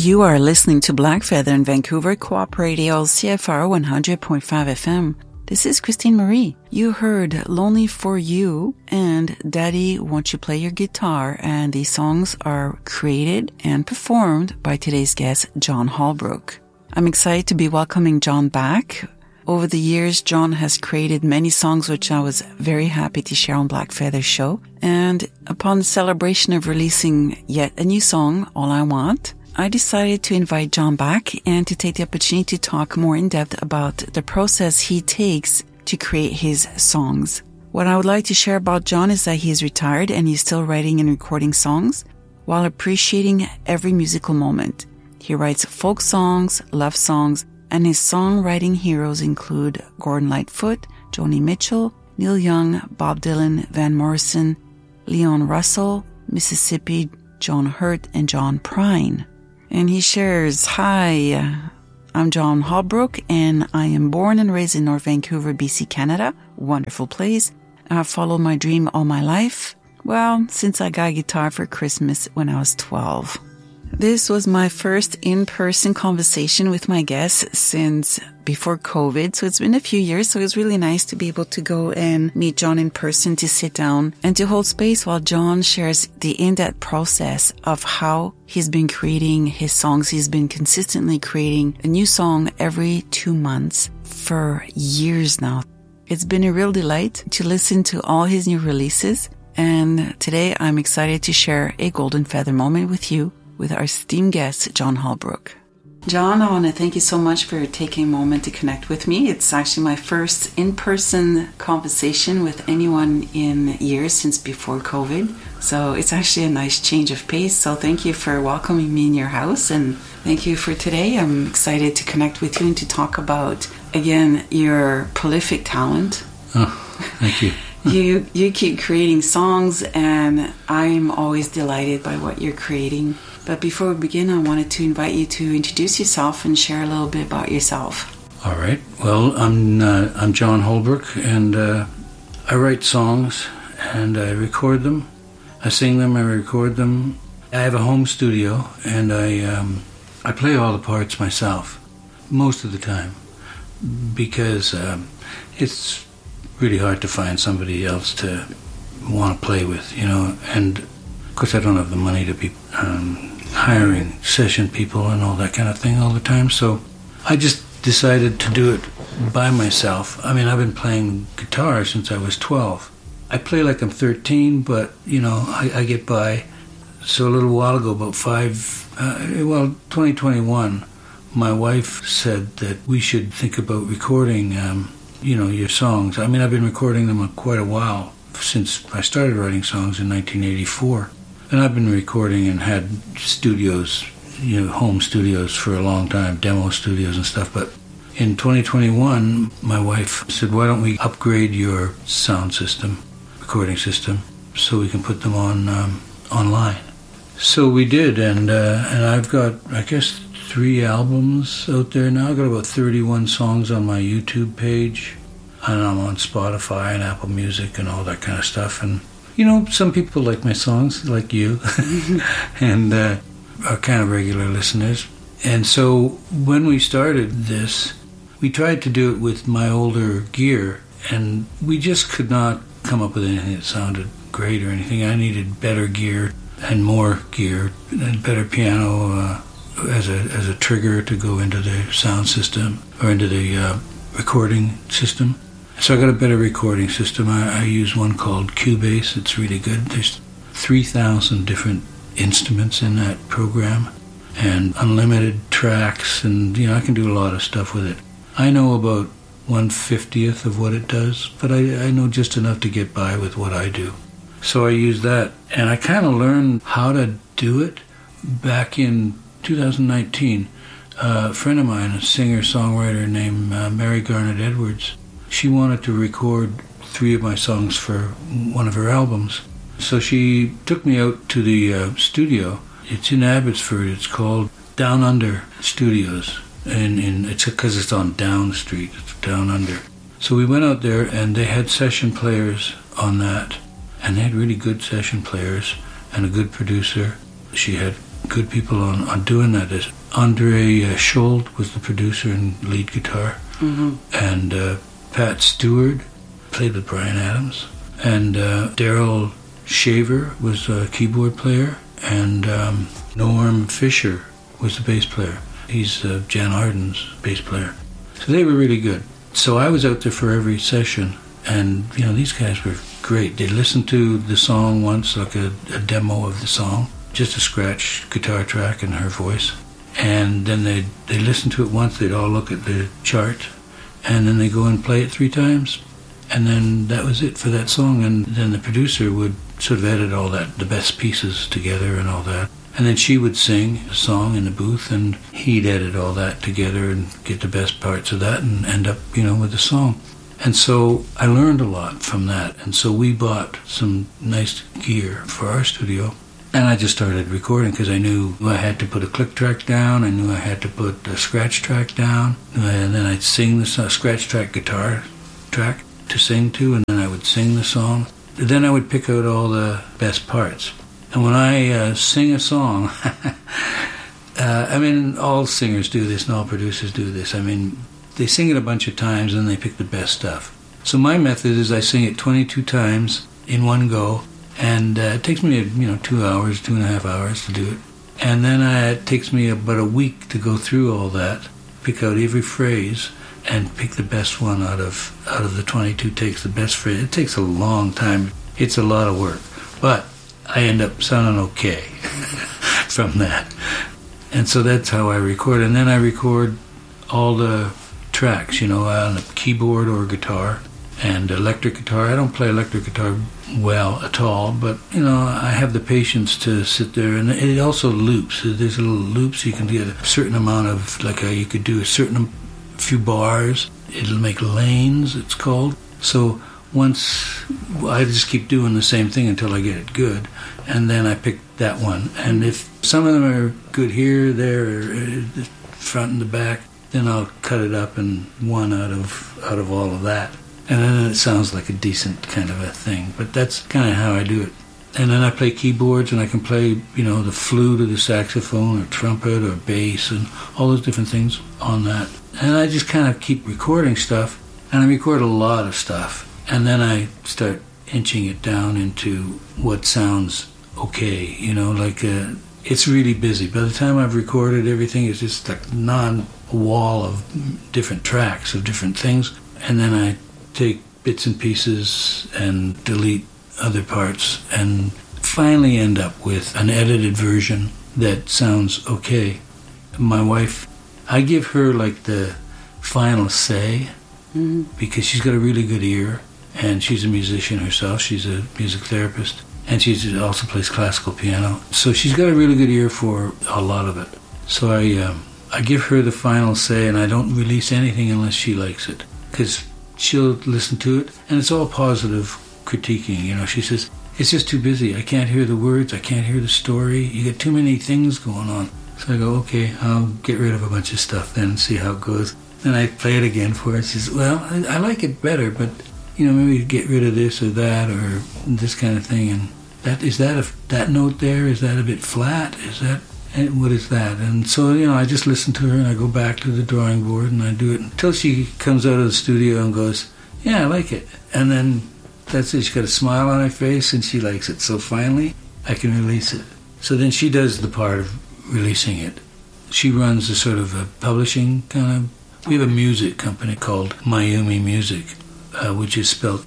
You are listening to Black Feather in Vancouver Co-op Radio CFR 100.5 FM. This is Christine Marie. You heard Lonely for You and Daddy, Won't You Play Your Guitar? And these songs are created and performed by today's guest, John Holbrook. I'm excited to be welcoming John back. Over the years, John has created many songs which I was very happy to share on Black Feather's show. And upon the celebration of releasing yet a new song, All I Want, I decided to invite John back and to take the opportunity to talk more in depth about the process he takes to create his songs. What I would like to share about John is that he is retired and he's still writing and recording songs while appreciating every musical moment. He writes folk songs, love songs, and his songwriting heroes include Gordon Lightfoot, Joni Mitchell, Neil Young, Bob Dylan, Van Morrison, Leon Russell, Mississippi, John Hurt, and John Prine. And he shares, "Hi, I'm John Holbrook, and I am born and raised in North Vancouver, BC, Canada. Wonderful place. I've followed my dream all my life. Well, since I got a guitar for Christmas when I was 12. This was my first in-person conversation with my guest since before COVID. So it's been a few years. So it's really nice to be able to go and meet John in person, to sit down and to hold space while John shares the in-depth process of how he's been creating his songs. He's been consistently creating a new song every 2 months for years now. It's been a real delight to listen to all his new releases. And today I'm excited to share a Golden Feather moment with you, with our esteemed guest, John Holbrook. John, I want to thank you so much for taking a moment to connect with me. It's actually my first in-person conversation with anyone in years since before COVID. So it's actually a nice change of pace. So thank you for welcoming me in your house. And thank you for today. I'm excited to connect with you and to talk about, again, your prolific talent. Oh, thank you. You keep creating songs, and I'm always delighted by what you're creating. But before we begin, I wanted to invite you to introduce yourself and share a little bit about yourself. All right. Well, I'm John Holbrook, and I write songs, and I record them. I sing them, I record them. I have a home studio, and I play all the parts myself, most of the time, because it's really hard to find somebody else to want to play with, you know. And of course, I don't have the money to be hiring session people and all that kind of thing all the time, so I just decided to do it by myself. I mean, I've been playing guitar since I was 12. I play like I'm 13, but, you know, I get by. So a little while ago, about 2021, my wife said that we should think about recording, your songs. I mean, I've been recording them quite a while, since I started writing songs in 1984. And I've been recording and had studios, home studios for a long time, demo studios and stuff. But in 2021, my wife said, why don't we upgrade your sound system, recording system, so we can put them on online. So we did, and I've got, I guess, 3 albums out there now. I've got about 31 songs on my YouTube page, and I'm on Spotify and Apple Music and all that kind of stuff. And some people like my songs, like you, and are kind of regular listeners. And so when we started this, we tried to do it with my older gear, and we just could not come up with anything that sounded great or anything. I needed better gear and more gear, and better piano as a trigger to go into the sound system or into the recording system. So I got a better recording system. I use one called Cubase. It's really good. There's 3,000 different instruments in that program and unlimited tracks, and I can do a lot of stuff with it. I know about 1/50th of what it does, but I know just enough to get by with what I do. So I use that, and I kind of learned how to do it back in 2019. A friend of mine, a singer-songwriter named Mary Garnet Edwards, she wanted to record 3 of my songs for one of her albums. So she took me out to the studio. It's in Abbotsford. It's called Down Under Studios. And it's because it's on Down Street. It's Down Under. So we went out there, and they had session players on that. And they had really good session players and a good producer. She had good people on doing that. Is Andre Schold was the producer and lead guitar, and Pat Stewart played with Bryan Adams, and Daryl Shaver was a keyboard player, and Norm Fisher was the bass player. He's Jan Arden's bass player. So they were really good. So I was out there for every session, and these guys were great. They'd listen to the song once, like a demo of the song, just a scratch guitar track and her voice. And then they'd listen to it once, they'd all look at the chart, and then they'd go and play it 3 times. And then that was it for that song. And then the producer would sort of edit all that, the best pieces together and all that. And then she would sing a song in the booth, and he'd edit all that together and get the best parts of that and end up, with the song. And so I learned a lot from that. And so we bought some nice gear for our studio. And I just started recording because I knew I had to put a click track down. I knew I had to put a scratch track down. And then I'd sing the scratch track guitar track to sing to, and then I would sing the song. Then I would pick out all the best parts. And when I sing a song, all singers do this and all producers do this. They sing it a bunch of times and they pick the best stuff. So my method is I sing it 22 times in one go, and it takes me 2 hours, 2.5 hours to do it. And then it takes me about a week to go through all that, pick out every phrase, and pick the best one out of the 22 takes, the best phrase. It takes a long time. It's a lot of work. But I end up sounding okay from that. And so that's how I record. And then I record all the tracks, on a keyboard or guitar and electric guitar. I don't play electric guitar well at all, but, I have the patience to sit there. And it also loops. There's little loops. You can get a certain amount of, you could do a few bars. It'll make lanes, it's called. So once I just keep doing the same thing until I get it good, and then I pick that one. And if some of them are good here, there, the front and the back, then I'll cut it up in one out of all of that. And then it sounds like a decent kind of a thing. But that's kind of how I do it. And then I play keyboards, and I can play, the flute or the saxophone or trumpet or bass and all those different things on that. And I just kind of keep recording stuff, and I record a lot of stuff. And then I start inching it down into what sounds okay, it's really busy. By the time I've recorded everything, it's just like wall of different tracks of different things. And then I take bits and pieces and delete other parts and finally end up with an edited version that sounds okay. My wife, I give her the final say because she's got a really good ear, and she's a musician herself. She's a music therapist, and she also plays classical piano. So she's got a really good ear for a lot of it. So I give her the final say, and I don't release anything unless she likes it, because she'll listen to it, and it's all positive critiquing. She says, it's just too busy. I can't hear the words. I can't hear the story. You get too many things going on. So I go, okay, I'll get rid of a bunch of stuff then and see how it goes. Then I play it again for her. She says, well, I like it better, but, maybe get rid of this or that or this kind of thing. And that note there, is that a bit flat? What is that? And so, I just listen to her, and I go back to the drawing board, and I do it until she comes out of the studio and goes, yeah, I like it. And then that's it. She's got a smile on her face, and she likes it. So finally, I can release it. So then she does the part of releasing it. She runs a sort of a publishing kind of... We have a music company called Mayumi Music, which is spelled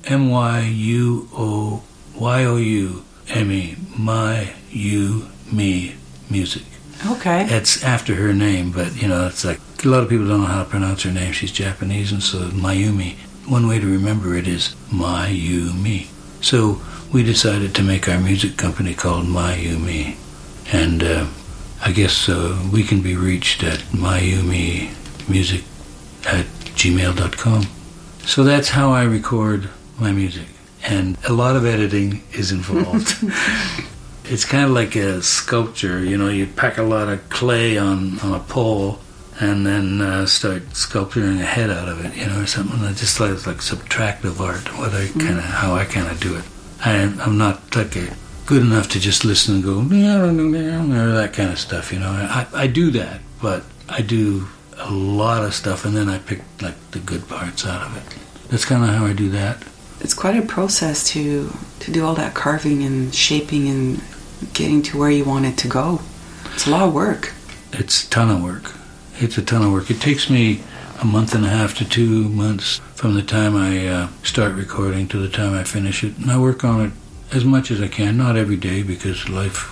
Myoume, Mayumi Music. Okay. It's after her name, but, it's like a lot of people don't know how to pronounce her name. She's Japanese, and so Mayumi. One way to remember it is Mayumi. So we decided to make our music company called Mayumi. And I guess we can be reached at mayumimusic@gmail.com. So that's how I record my music. And a lot of editing is involved. It's kind of like a sculpture. You pack a lot of clay on a pole and then start sculpturing a head out of it, or something. That just like subtractive art, how I kind of do it. I'm not like a good enough to just listen and go, or that kind of stuff, you know. I do that, but I do a lot of stuff, and then I pick like the good parts out of it. That's kind of how I do that. It's quite a process to do all that carving and shaping and getting to where you want it to go. It's a lot of work. It's a ton of work. It's a ton of work. It takes me a month and a half to 2 months from the time I start recording to the time I finish it. And I work on it as much as I can, not every day because life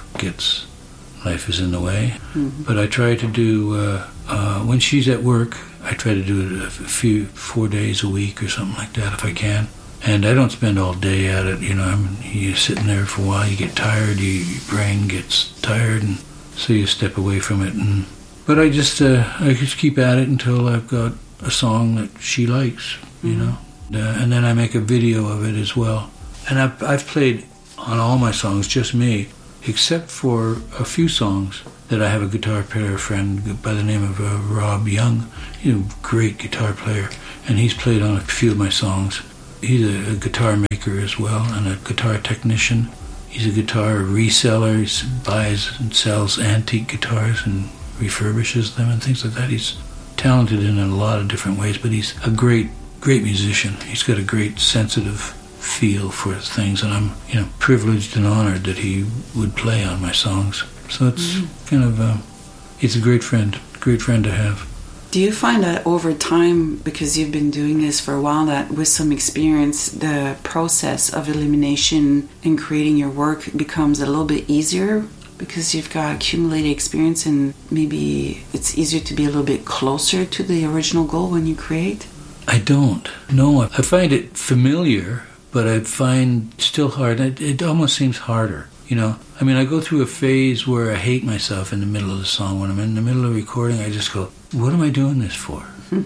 is in the way. Mm-hmm. But I try to do, when she's at work, I try to do it 4 days a week or something like that if I can. And I don't spend all day at it, you know. You're sitting there for a while, you get tired, your brain gets tired, and so you step away from it. But I just keep at it until I've got a song that she likes, you know. And then I make a video of it as well. And I've played on all my songs, just me, except for a few songs that I have a guitar player friend by the name of Rob Young. He's a great guitar player, and he's played on a few of my songs. He's a guitar maker as well, and a guitar technician. He's a guitar reseller. He buys and sells antique guitars and refurbishes them and things like that. He's talented in a lot of different ways, but he's a great musician. He's got a great sensitive feel for things, and I'm, you know, privileged and honored that he would play on my songs. So it's kind of, it's a great friend to have. Do you find that over time, because you've been doing this for a while, that with some experience, the process of elimination and creating your work becomes a little bit easier because you've got accumulated experience and maybe it's easier to be a little bit closer to the original goal when you create? I don't. No, I find it familiar, but I find still hard. It almost seems harder, you know. I mean, I go through a phase where I hate myself in the middle of the song. When I'm in the middle of recording, I just go, what am I doing this for?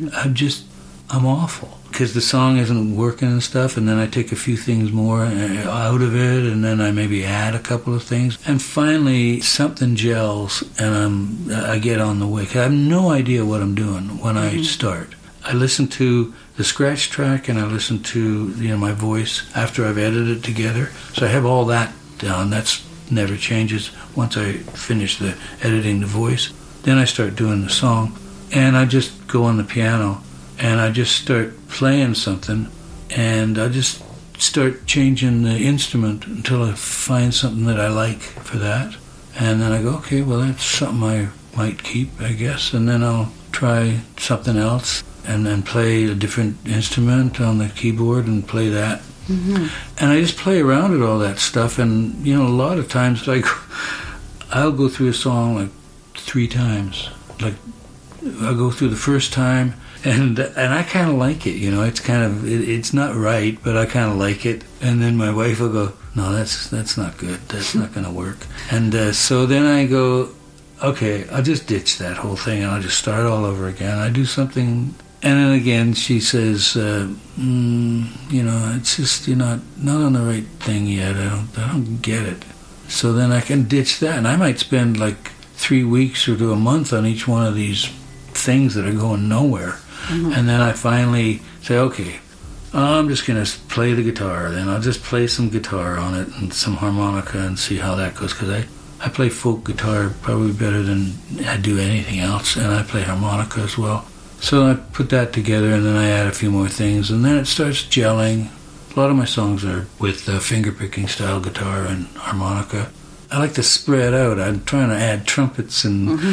I'm awful. Because the song isn't working and stuff, and then I take a few things more out of it, and then I maybe add a couple of things. And finally, something gels, and I get on the way. I have no idea what I'm doing when I start. I listen to the scratch track, and I listen to, you know, my voice after I've edited it together. So I have all that down. That's never changes once I finish the editing the voice. Then I start doing the song, and I just go on the piano, and I just start playing something, and I just start changing the instrument until I find something that I like for that. And then I go, okay, well, that's something I might keep, I guess. And then I'll try something else and then play a different instrument on the keyboard and play that. Mm-hmm. And I just play around with all that stuff. And, you know, a lot of times, like, I'll go through a song like 3 times. Like, I'll go through the first time, and I kind of like it, you know. It's kind of, it's not right, but I kind of like it. And then my wife will go, no, that's not good. That's not going to work. And so then I go, okay, I'll just ditch that whole thing, and I'll just start all over again. I do something, and then again she says, you know, it's just, you're not on the right thing yet. I don't get it. So then I can ditch that, and I might spend like 3 weeks or to a month on each one of these things that are going nowhere. Mm-hmm. And then I finally say, okay, I'm just going to play the guitar. Then I'll just play some guitar on it and some harmonica and see how that goes, because I play folk guitar probably better than I do anything else, and I play harmonica as well. So I put that together, and then I add a few more things, and then it starts gelling. A lot of my songs are with finger-picking style guitar and harmonica. I like to spread out. I'm trying to add trumpets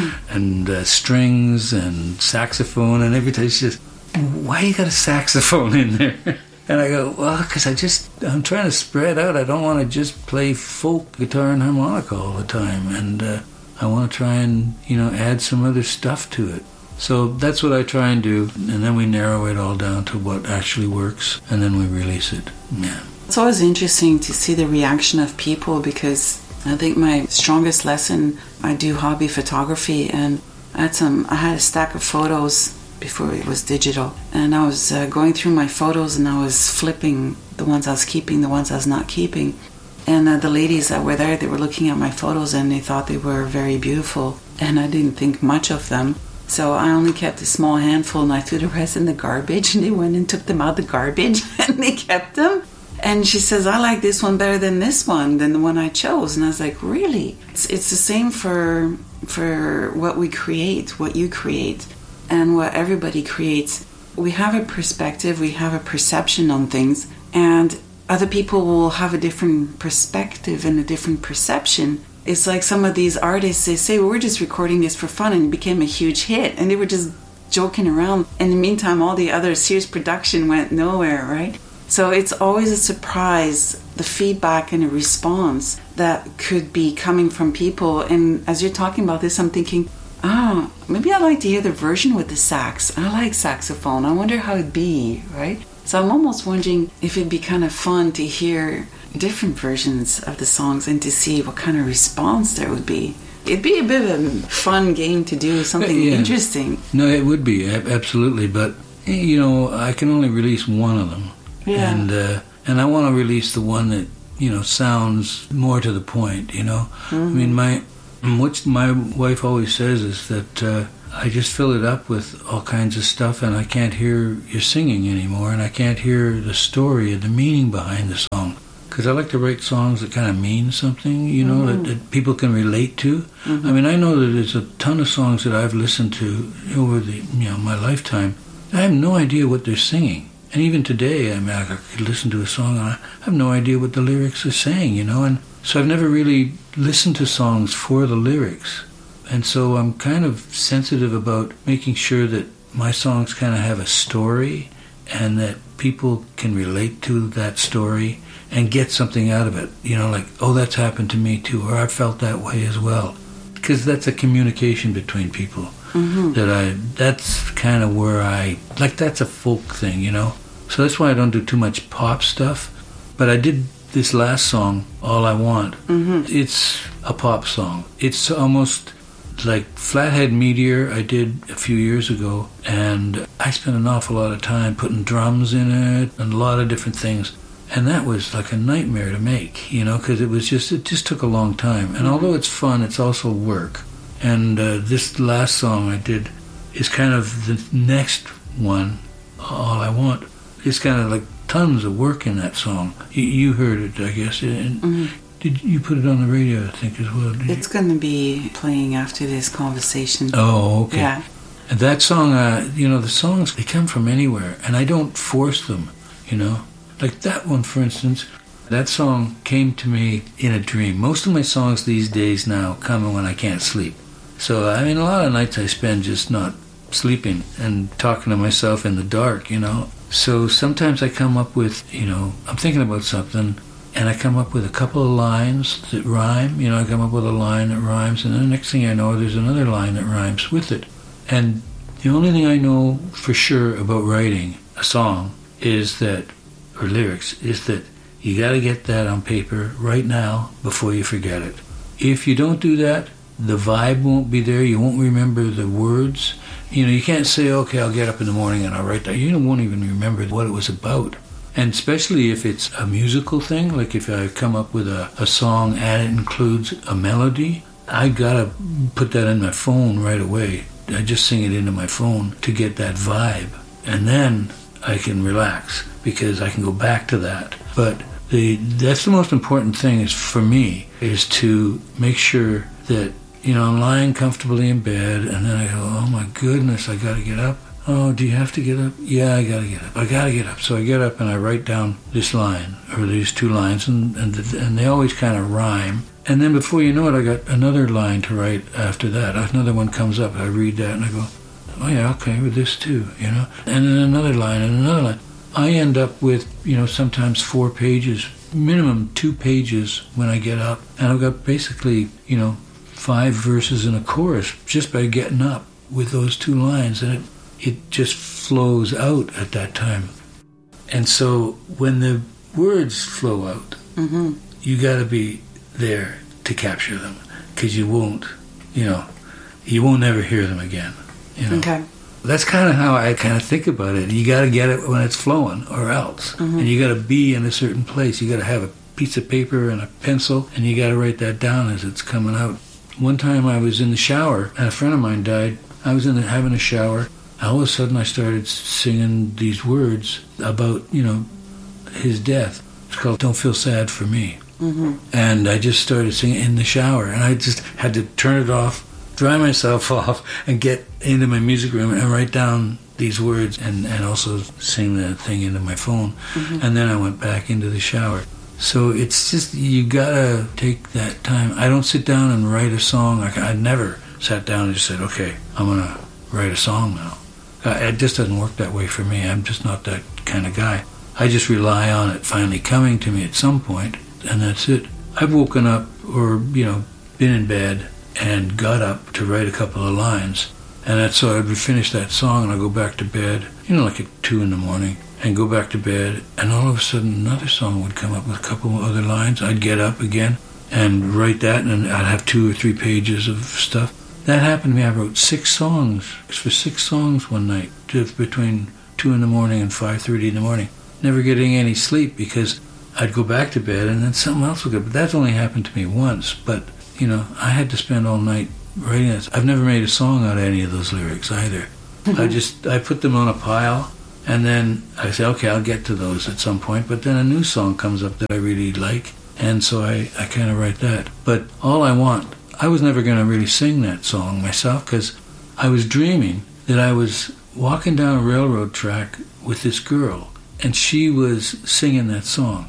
and strings and saxophone and everything. It's just, why you got a saxophone in there? And I go, well, because I'm trying to spread out. I don't want to just play folk guitar and harmonica all the time. And I want to try and, you know, add some other stuff to it. So that's what I try and do. And then we narrow it all down to what actually works. And then we release it. Yeah. It's always interesting to see the reaction of people, because I think my strongest lesson, I do hobby photography, and I had a stack of photos before it was digital, and I was going through my photos, and I was flipping the ones I was keeping, the ones I was not keeping. And the ladies that were there, they were looking at my photos, and they thought they were very beautiful, and I didn't think much of them. So I only kept a small handful, and I threw the rest in the garbage, and they went and took them out the garbage, and they kept them. And she says, I like this one better than this one, than the one I chose. And I was like, really? It's the same for what we create, what you create, and what everybody creates. We have a perspective, we have a perception on things, and other people will have a different perspective and a different perception. It's like some of these artists, they say, we're just recording this for fun, and it became a huge hit, and they were just joking around. In the meantime, all the other serious production went nowhere, right? So it's always a surprise, the feedback and the response that could be coming from people. And as you're talking about this, I'm thinking, maybe I'd like to hear the version with the sax. I like saxophone. I wonder how it'd be, right? So I'm almost wondering if it'd be kind of fun to hear different versions of the songs and to see what kind of response there would be. It'd be a bit of a fun game to do, something interesting. No, it would be, absolutely. But, I can only release one of them. Yeah. And I want to release the one that, sounds more to the point, Mm-hmm. I mean, what my wife always says is that I just fill it up with all kinds of stuff, and I can't hear your singing anymore, and I can't hear the story and the meaning behind the song. Because I like to write songs that kind of mean something, mm-hmm. that people can relate to. Mm-hmm. I mean, I know that there's a ton of songs that I've listened to over my lifetime. I have no idea what they're singing. And even today, I could listen to a song and I have no idea what the lyrics are saying, And so I've never really listened to songs for the lyrics. And so I'm kind of sensitive about making sure that my songs kind of have a story and that people can relate to that story and get something out of it. Like, oh, that's happened to me too, or I felt that way as well. Because that's a communication between people. Mm-hmm. That's kind of where that's a folk thing, So that's why I don't do too much pop stuff. But I did this last song, All I Want. Mm-hmm. It's a pop song. It's almost like Flathead Meteor I did a few years ago, and I spent an awful lot of time putting drums in it and a lot of different things. And that was like a nightmare to make, because it just took a long time. And although it's fun, it's also work. And this last song I did is kind of the next one, All I Want. It's kind of like tons of work in that song. You heard it, I guess. And mm-hmm. Did you put it on the radio, I think, as well? It's going to be playing after this conversation. Oh, okay. Yeah. And that song, the songs, they come from anywhere. And I don't force them, Like that one, for instance, that song came to me in a dream. Most of my songs these days now come when I can't sleep. So, a lot of nights I spend just not sleeping and talking to myself in the dark, So sometimes I come up with, I'm thinking about something, and I come up with a couple of lines that rhyme. I come up with a line that rhymes, and then the next thing I know, there's another line that rhymes with it. And the only thing I know for sure about writing a song or lyrics, is that you got to get that on paper right now before you forget it. If you don't do that, the vibe won't be there. You won't remember the words. You can't say, okay, I'll get up in the morning and I'll write that. You won't even remember what it was about. And especially if it's a musical thing, like if I come up with a song and it includes a melody, I got to put that in my phone right away. I just sing it into my phone to get that vibe. And then I can relax because I can go back to that. But that's the most important thing for me, is to make sure that, I'm lying comfortably in bed, and then I go, oh my goodness, I got to get up. Oh, do you have to get up? Yeah, I got to get up. I got to get up. So I get up and I write down this line, or these two lines, and they always kind of rhyme. And then before you know it, I got another line to write after that. Another one comes up, I read that, and I go, oh yeah, okay, with this too, And then another line, and another line. I end up with, sometimes 4 pages, minimum 2 pages when I get up. And I've got basically, 5 verses and a chorus just by getting up with those 2 lines. And it just flows out at that time. And so when the words flow out, mm-hmm. you got to be there to capture them, because you won't ever hear them again. Okay. That's kind of how I kind of think about it. You got to get it when it's flowing, or else. Mm-hmm. And you got to be in a certain place. You got to have a piece of paper and a pencil, and you got to write that down as it's coming out. One time I was in the shower, and a friend of mine died. I was having a shower. All of a sudden I started singing these words about, his death. It's called Don't Feel Sad for Me. And I just started singing in the shower, and I just had to turn it off, dry myself off, and get into my music room and write down these words and also sing the thing into my phone. And then I went back into the shower. So it's just, you gotta take that time. I don't sit down and write a song. I never sat down and just said, okay, I'm gonna write a song now. It just doesn't work that way for me. I'm just not that kind of guy. I just rely on it finally coming to me at some point, and that's it. I've woken up or, been in bed and got up to write a couple of lines. And that's so I would finish that song and I'd go back to bed, like at 2 in the morning, and go back to bed. And all of a sudden another song would come up with a couple of other lines. I'd get up again and write that, and I'd have 2 or 3 pages of stuff. That happened to me. I wrote 6 songs for 6 songs one night, between 2 in the morning and 5:30 in the morning. Never getting any sleep because I'd go back to bed and then something else would go. But that's only happened to me once. But, I had to spend all night writing this. I've never made a song out of any of those lyrics either. I put them on a pile, and then I say, okay, I'll get to those at some point. But then a new song comes up that I really like, and so I kind of write that. But all I want, I was never going to really sing that song myself because I was dreaming that I was walking down a railroad track with this girl, and she was singing a song.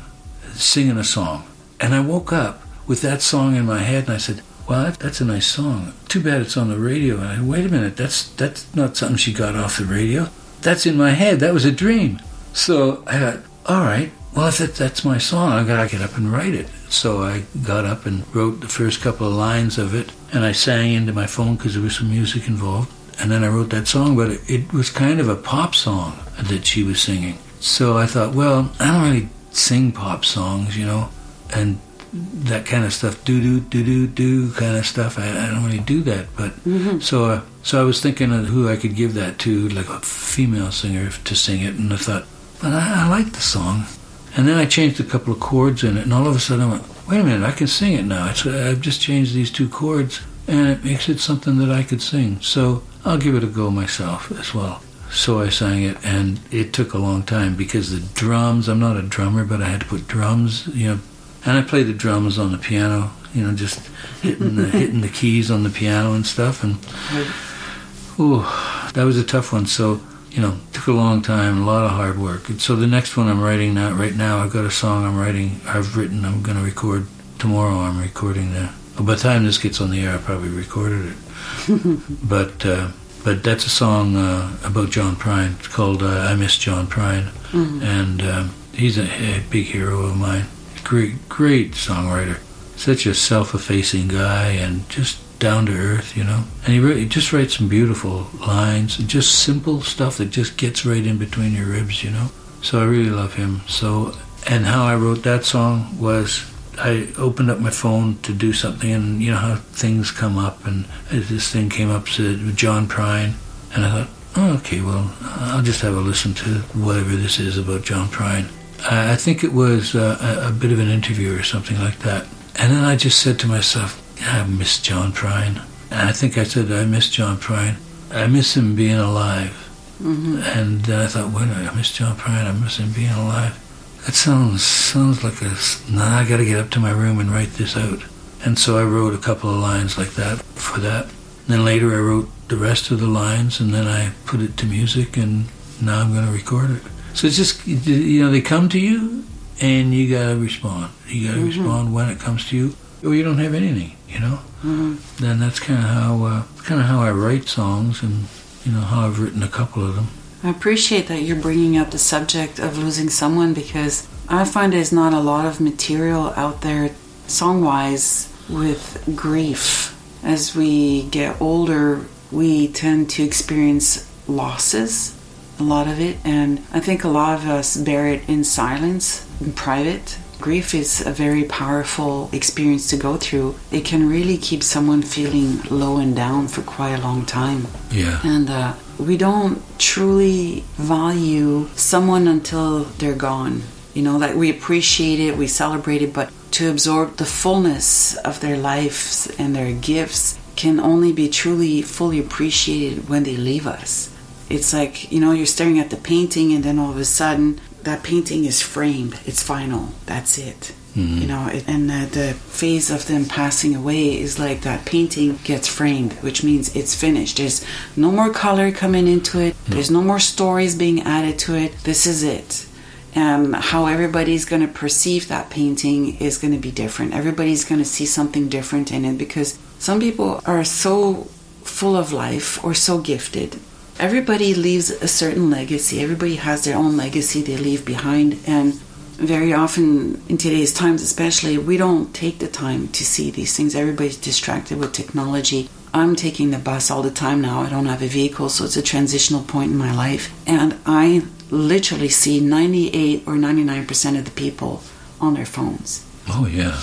And I woke up with that song in my head, and I said, well, that's a nice song. Too bad it's on the radio. And I said, wait a minute, that's not something she got off the radio. That's in my head. That was a dream. So I thought, all right, well, if that's my song, I've got to get up and write it. So I got up and wrote the first couple of lines of it, and I sang into my phone because there was some music involved. And then I wrote that song, but it was kind of a pop song that she was singing. So I thought, well, I don't really sing pop songs, and that kind of stuff, do kind of stuff. I don't really do that, but so I was thinking of who I could give that to, like a female singer to sing it, and I thought, but I like the song. And then I changed a couple of chords in it, and all of a sudden I went, wait a minute, I can sing it now. I've just changed these 2 chords, and it makes it something that I could sing. So I'll give it a go myself as well. So I sang it, and it took a long time because the drums, I'm not a drummer, but I had to put drums, and I played the drums on the piano, just hitting the keys on the piano and stuff, and that was a tough one. So, it took a long time, a lot of hard work. And so the next one I'm writing right now, I've got a song I've written, I'm going to record tomorrow. I'm recording by the time this gets on the air, I probably recorded it. But that's a song about John Prine. It's called I Miss John Prine. And he's a big hero of mine. Great songwriter. Such a self-effacing guy and just down to earth, And he just writes some beautiful lines, just simple stuff that just gets right in between your ribs, So I really love him. So, and how I wrote that song was I opened up my phone to do something, and how things come up, and this thing came up, said John Prine, and I thought, oh, okay, well, I'll just have a listen to whatever this is about John Prine. I think it was a bit of an interview or something like that. And then I just said to myself, I miss John Prine. And I think I said, I miss John Prine. I miss him being alive. And then I thought, wait a minute, I miss John Prine, I miss him being alive. That sounds like I got to get up to my room and write this out. And so I wrote a couple of lines like that for that. And then later I wrote the rest of the lines, and then I put it to music, and now I'm going to record it. So it's just, they come to you, and you got to respond. You got to respond when it comes to you, or you don't have anything, Then that's kind of how I write songs, and, how I've written a couple of them. I appreciate that you're bringing up the subject of losing someone, because I find there's not a lot of material out there song-wise with grief. As we get older, we tend to experience losses, a lot of it, and I think a lot of us bear it in silence, in private. Grief is a very powerful experience to go through. It can really keep someone feeling low and down for quite a long time. Yeah. And we don't truly value someone until they're gone. Like we appreciate it, we celebrate it, but to absorb the fullness of their lives and their gifts can only be truly fully appreciated when they leave us. It's like, you're staring at the painting, and then all of a sudden that painting is framed. It's final. That's it. Mm-hmm. You know, and the phase of them passing away is like that painting gets framed, which means it's finished. There's no more color coming into it. There's no more stories being added to it. This is it. How everybody's going to perceive that painting is going to be different. Everybody's going to see something different in it, because some people are so full of life or so gifted. Everybody leaves a certain legacy. Everybody has their own legacy they leave behind, and very often in today's times especially, we don't take the time to see these things. Everybody's distracted with technology. I'm taking the bus all the time now. I don't have a vehicle, so it's a transitional point in my life. And I literally see 98 or 99% of the people on their phones. Oh, yeah.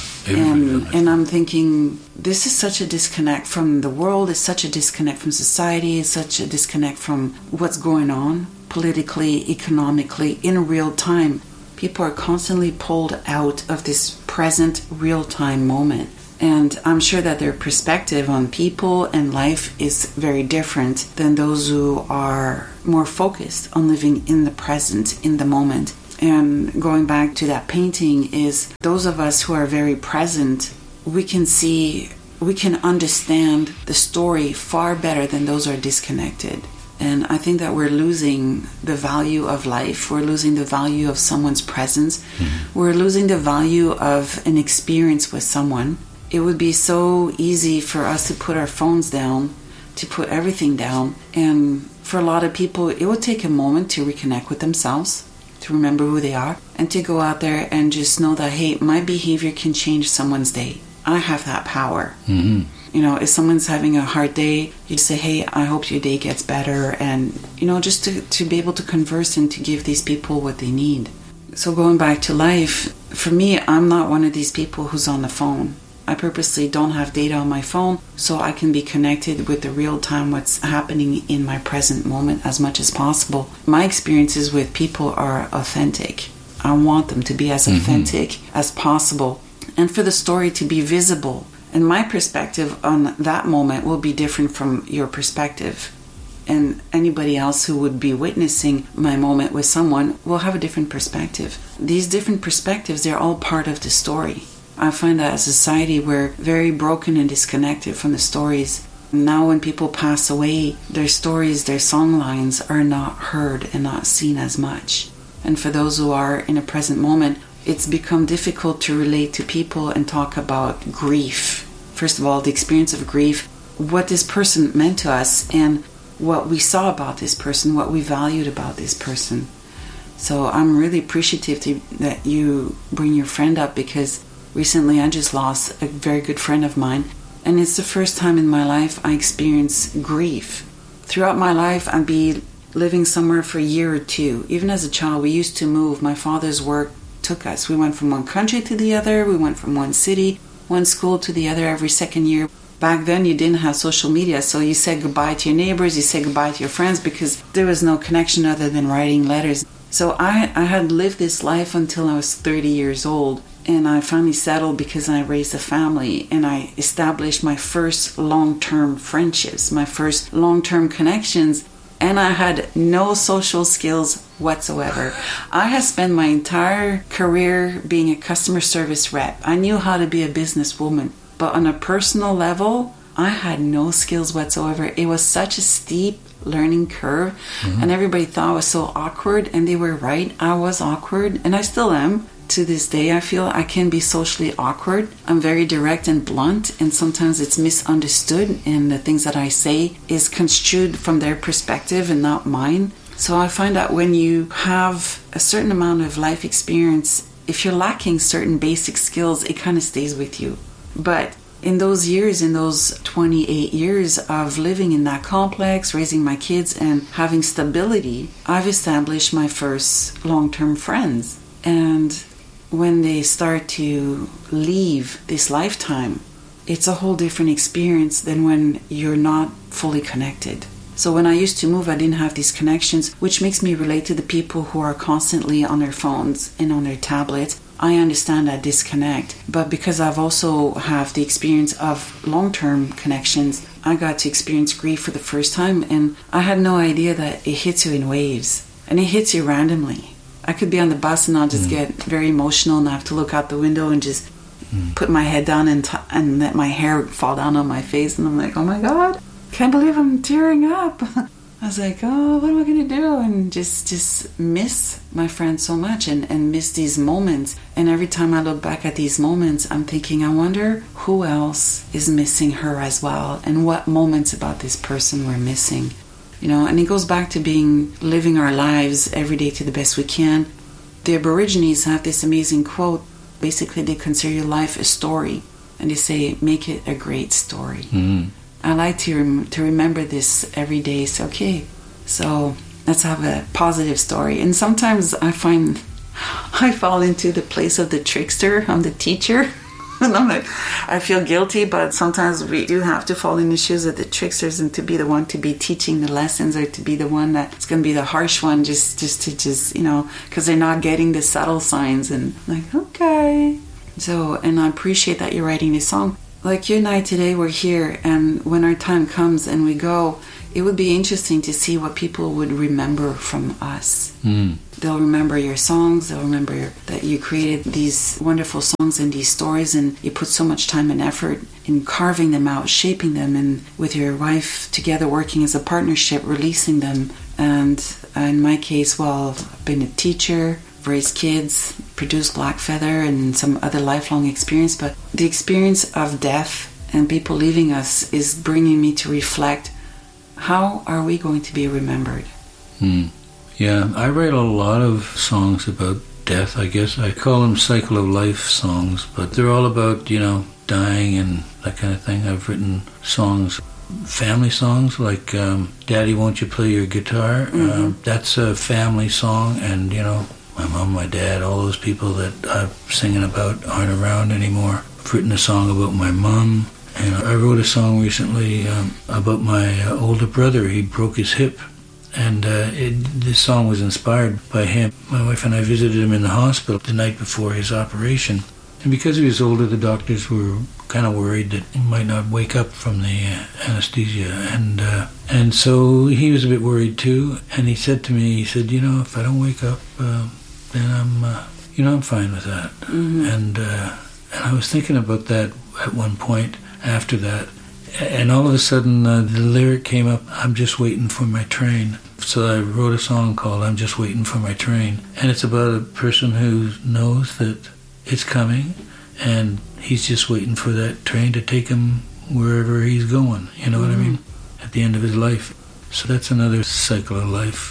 And I'm thinking, this is such a disconnect from the world. It's such a disconnect from society. It's such a disconnect from what's going on politically, economically, in real time. People are constantly pulled out of this present real-time moment. And I'm sure that their perspective on people and life is very different than those who are more focused on living in the present, in the moment. And going back to that painting, is those of us who are very present, we can see, we can understand the story far better than those who are disconnected. And I think that we're losing the value of life. We're losing the value of someone's presence. Mm-hmm. We're losing the value of an experience with someone. It would be so easy for us to put our phones down, to put everything down. And for a lot of people, it would take a moment to reconnect with themselves, to remember who they are, and to go out there and just know that, hey, my behavior can change someone's day. I have that power. Mm-hmm. You know, if someone's having a hard day, you say, hey, I hope your day gets better. And, you know, just to be able to converse and to give these people what they need. So going back to life, for me, I'm not one of these people who's on the phone. I purposely don't have data on my phone so I can be connected with the real time, what's happening in my present moment as much as possible. My experiences with people are authentic. I want them to be as authentic as possible, and for the story to be visible. And my perspective on that moment will be different from your perspective. And anybody else who would be witnessing my moment with someone will have a different perspective. These different perspectives, they're all part of the story. I find that as a society, we're very broken and disconnected from the stories. Now when people pass away, their stories, their song lines are not heard and not seen as much. And for those who are in a present moment, it's become difficult to relate to people and talk about grief. First of all, the experience of grief, what this person meant to us, and what we saw about this person, what we valued about this person. So I'm really appreciative that you bring your friend up, because recently I just lost a very good friend of mine, and it's the first time in my life I experienced grief. Throughout my life, I'd be living somewhere for a year or two. Even as a child, we used to move. My father's work took us. We went from one country to the other. We went from one city, one school to the other every second year. Back then, you didn't have social media, so you said goodbye to your neighbors, you said goodbye to your friends, because there was no connection other than writing letters. So I had lived this life until I was 30 years old, and I finally settled because I raised a family, and I established my first long-term friendships, my first long-term connections. And I had no social skills whatsoever. I had spent my entire career being a customer service rep. I knew how to be a businesswoman. But on a personal level, I had no skills whatsoever. It was such a steep learning curve. Mm-hmm. And everybody thought I was so awkward. And they were right. I was awkward. And I still am. To this day, I feel I can be socially awkward. I'm very direct and blunt, and sometimes it's misunderstood, and the things that I say is construed from their perspective and not mine. So I find that when you have a certain amount of life experience, if you're lacking certain basic skills, it kind of stays with you. But in those years, in those 28 years of living in that complex, raising my kids and having stability, I've established my first long-term friends. And when they start to leave this lifetime, it's a whole different experience than when you're not fully connected. So when I used to move, I didn't have these connections, which makes me relate to the people who are constantly on their phones and on their tablets. I understand that disconnect, but because I've also have the experience of long-term connections, I got to experience grief for the first time, and I had no idea that it hits you in waves, and it hits you randomly. I could be on the bus and I'll just get very emotional and I have to look out the window and just put my head down and let my hair fall down on my face. And I'm like, oh my God, can't believe I'm tearing up. I was like, oh, what am I going to do? And just miss my friend so much and miss these moments. And every time I look back at these moments, I'm thinking, I wonder who else is missing her as well, and what moments about this person we're missing. You know, and it goes back to living our lives every day to the best we can. The Aborigines have this amazing quote. Basically, they consider your life a story, and they say, make it a great story. Mm-hmm. I like to remember this every day. So, okay, so let's have a positive story. And sometimes I find I fall into the place of the trickster. I'm the teacher. And I'm like, I feel guilty, but sometimes we do have to fall in the shoes of the tricksters and to be the one to be teaching the lessons, or to be the one that's going to be the harsh one, just you know, because they're not getting the subtle signs. And I'm like, okay. So, and I appreciate that you're writing this song. Like you and I today, we're here, and when our time comes and we go, it would be interesting to see what people would remember from us. They'll remember your songs, they'll remember that you created these wonderful songs and these stories, and you put so much time and effort in carving them out, shaping them, and with your wife together working as a partnership, releasing them. And in my case, well, I've been a teacher, raised kids, produced Black Feather and some other lifelong experience, but the experience of death and people leaving us is bringing me to reflect, how are we going to be remembered? Yeah, I write a lot of songs about death, I guess. I call them cycle of life songs, but they're all about, you know, dying and that kind of thing. I've written songs, family songs, like Daddy, Won't You Play Your Guitar? That's a family song, and, you know, my mom, my dad, all those people that I'm singing about aren't around anymore. I've written a song about my mom, and I wrote a song recently about my older brother. He broke his hip, and this song was inspired by him. My wife and I visited him in the hospital the night before his operation, and because he was older, the doctors were kind of worried that he might not wake up from the anesthesia, and so he was a bit worried too. And he said to me, he said, you know, if I don't wake up, then I'm fine with that. And I was thinking about that at one point after that, and all of a sudden the lyric came up, I'm just waiting for my train. So I wrote a song called I'm Just Waiting for My Train, and it's about a person who knows that it's coming, and he's just waiting for that train to take him wherever he's going, you know what I mean, at the end of his life. So that's another cycle of life.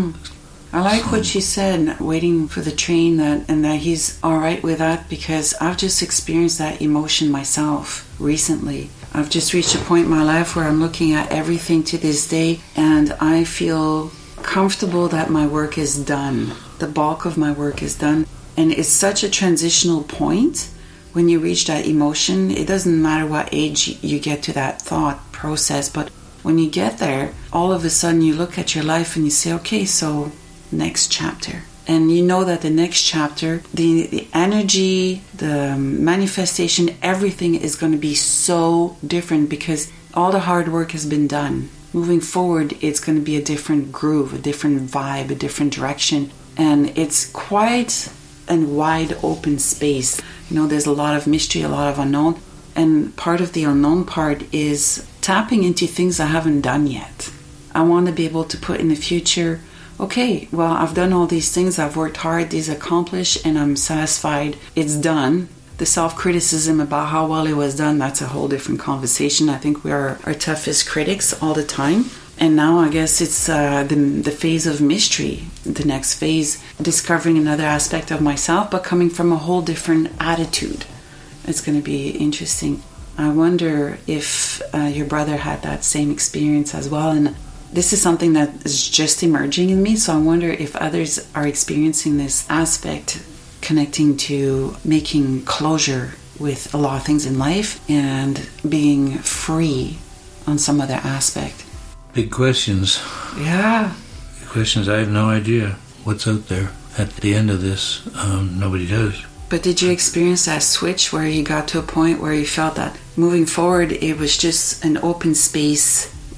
I like what she said, waiting for the train, and that he's all right with that, because I've just experienced that emotion myself recently. I've just reached a point in my life where I'm looking at everything to this day, and I feel comfortable that my work is done. The bulk of my work is done. And it's such a transitional point when you reach that emotion. It doesn't matter what age you get to that thought process, but when you get there, all of a sudden you look at your life and you say, okay, so next chapter. And you know that the next chapter, the energy, the manifestation, everything is going to be so different, because all the hard work has been done. Moving forward, it's going to be a different groove, a different vibe, a different direction. And it's quite a wide open space. You know, there's a lot of mystery, a lot of unknown. And part of the unknown part is tapping into things I haven't done yet. I want to be able to put in the future, okay, well, I've done all these things, I've worked hard, these accomplished, and I'm satisfied, it's done. The self-criticism about how well it was done, that's a whole different conversation. I think we are our toughest critics all the time. And now I guess it's the phase of mystery, the next phase, discovering another aspect of myself, but coming from a whole different attitude. It's going to be interesting. I wonder if your brother had that same experience as well. And this is something that is just emerging in me, so I wonder if others are experiencing this aspect, connecting to making closure with a lot of things in life and being free on some other aspect. Big questions. Yeah. Big questions. I have no idea what's out there at the end of this. Nobody does. But did you experience that switch where you got to a point where you felt that moving forward, it was just an open space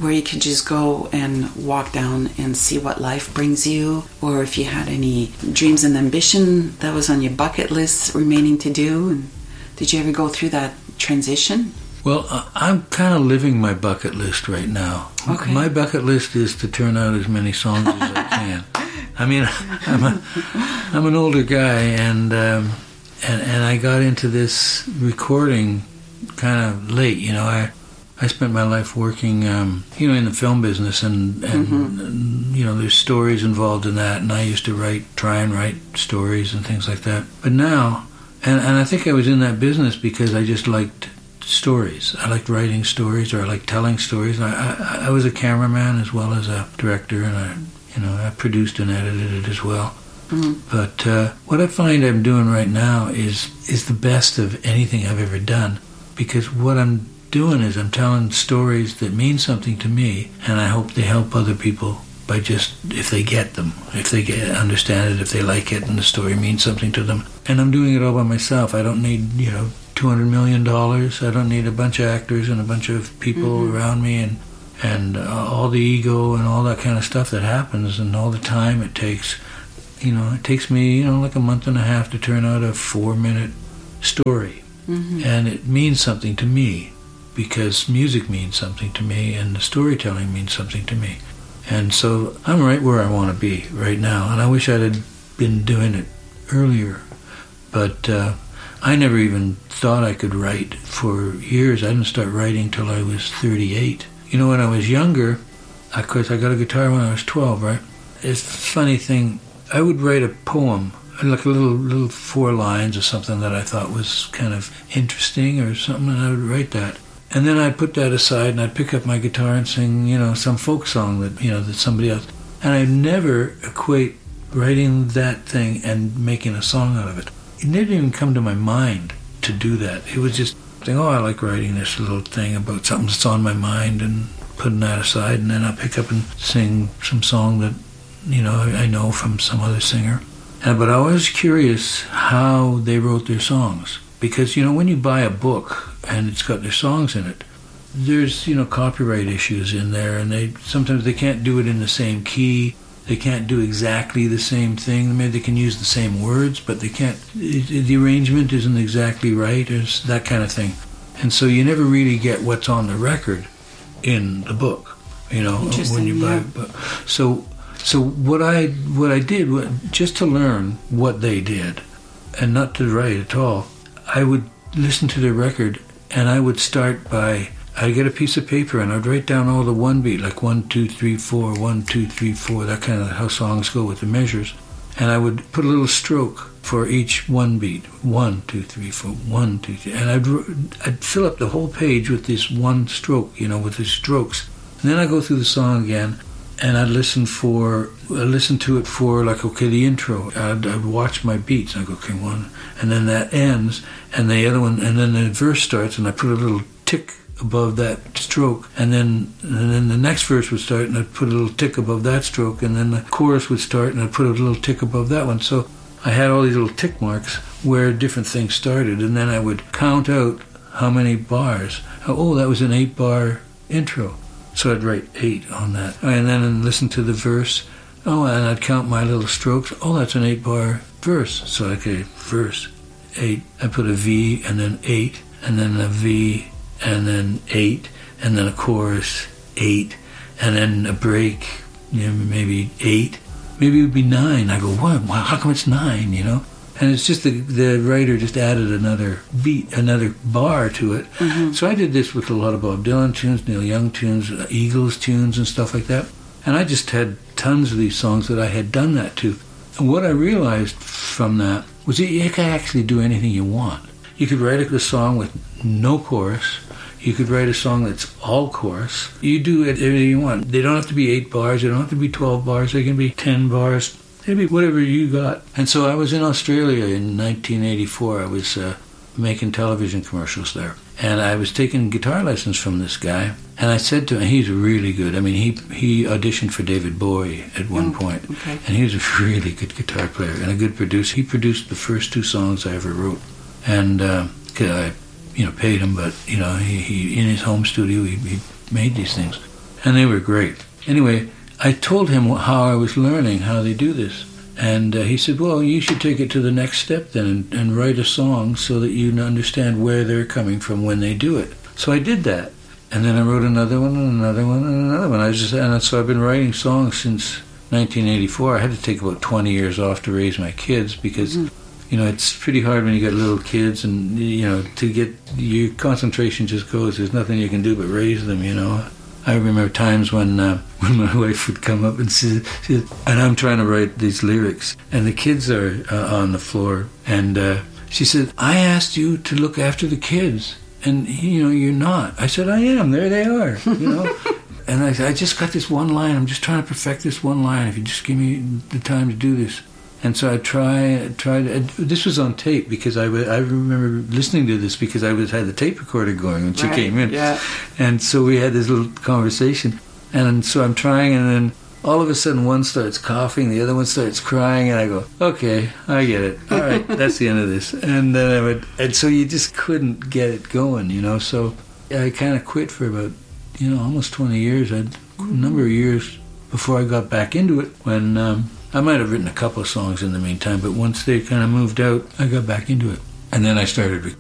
where you could just go and walk down and see what life brings you, or if you had any dreams and ambition that was on your bucket list remaining to do? And did you ever go through that transition? Well, I'm kind of living my bucket list right now. Okay. My bucket list is to turn out as many songs as I can. I mean, I'm an older guy, and I got into this recording kind of late. You know, I spent my life working, in the film business, and there's stories involved in that, and I used to try and write stories and things like that. But now, and I think I was in that business because I just liked stories. I liked writing stories, or I liked telling stories. I was a cameraman as well as a director, and I produced and edited it as well. Mm-hmm. But what I find I'm doing right now is the best of anything I've ever done, because what I'm doing is I'm telling stories that mean something to me, and I hope they help other people by just, if they get them, if they understand it, if they like it, and the story means something to them. And I'm doing it all by myself. I don't need, $200 million. I don't need a bunch of actors and a bunch of people around me, and all the ego and all that kind of stuff that happens, and all the time it takes. It takes me, like a month and a half to turn out a 4-minute story. Mm-hmm. And it means something to me, because music means something to me, and the storytelling means something to me. And so I'm right where I want to be right now, and I wish I'd had been doing it earlier. But I never even thought I could write for years. I didn't start writing till I was 38. When I was younger, of course, I got a guitar when I was 12, right? It's a funny thing. I would write a poem, like a little 4 lines or something that I thought was kind of interesting or something, and I would write that. And then I'd put that aside, and I'd pick up my guitar and sing, some folk song that somebody else. And I never equate writing that thing and making a song out of it. It didn't even come to my mind to do that. It was just saying, I like writing this little thing about something that's on my mind, and putting that aside, and then I'll pick up and sing some song that, I know from some other singer. But I was curious how they wrote their songs. Because, when you buy a book and it's got their songs in it, there's, copyright issues in there, and sometimes they can't do it in the same key. They can't do exactly the same thing. Maybe they can use the same words, but they can't. The arrangement isn't exactly right, or that kind of thing. And so you never really get what's on the record in the book, when you buy it. So what I did was, just to learn what they did, and not to write at all, I would listen to their record, and I would start by, I'd get a piece of paper and I'd write down all the one beat, like 1, 2, 3, 4, 1, 2, 3, 4, that kind of how songs go with the measures. And I would put a little stroke for each one beat, 1, 2, 3, 4, 1, 2, 3. And I'd fill up the whole page with this one stroke, with the strokes. And then I'd go through the song again, and I'd listen to it for, like, okay, the intro. I'd watch my beats, and I'd go, okay, 1, and then that ends, and the other one, and then the verse starts, and I put a little tick above that stroke, and then the next verse would start, and I'd put a little tick above that stroke, and then the chorus would start, and I'd put a little tick above that one. So I had all these little tick marks where different things started, and then I would count out how many bars. Oh, that was an 8-bar intro. So I'd write 8 on that. And then I'd listen to the verse. And I'd count my little strokes. That's an 8-bar verse. So, okay, verse, 8. I put a V, and then 8, and then a V, and then 8, and then a chorus, 8, and then a break, maybe 8. Maybe it would be 9. I go, what? Wow, how come it's 9, And it's just the writer just added another beat, another bar to it. Mm-hmm. So I did this with a lot of Bob Dylan tunes, Neil Young tunes, Eagles tunes and stuff like that. And I just had tons of these songs that I had done that to. And what I realized from that was that you can actually do anything you want. You could write a song with no chorus. You could write a song that's all chorus. You do it anything you want. They don't have to be 8 bars. They don't have to be 12 bars. They can be 10 bars. Maybe whatever you got. And so I was in Australia in 1984. I was making television commercials there. And I was taking guitar lessons from this guy. And I said to him, he's really good. I mean, he auditioned for David Bowie at one point. Okay. And he was a really good guitar player and a good producer. He produced the first 2 songs I ever wrote. And I paid him, but, he in his home studio, he made these things. And they were great. Anyway, I told him how I was learning how they do this. And he said, well, you should take it to the next step then and write a song so that you understand where they're coming from when they do it. So I did that. And then I wrote another one and another one and another one. And so I've been writing songs since 1984. I had to take about 20 years off to raise my kids because, you know, it's pretty hard when you got little kids and, you know, to get your concentration just goes. There's nothing you can do but raise them, you know. I remember times when my wife would come up and say, and I'm trying to write these lyrics, and the kids are on the floor, and she said, I asked you to look after the kids, and, you know, you're not. I said, I am. There they are, you know. And I just got this one line. I'm just trying to perfect this one line. If you just give me the time to do this. And so I tried. This was on tape because I remember listening to this because I had the tape recorder going when she came in. Yeah. And so we had this little conversation. And so I'm trying, and then all of a sudden one starts coughing, the other one starts crying, and I go, okay, I get it. All right, that's the end of this. And then and so you just couldn't get it going, you know. So I kind of quit for about, you know, almost 20 years. A number of years before I got back into it when... I might have written a couple of songs in the meantime, but once they kind of moved out, I got back into it. And then I started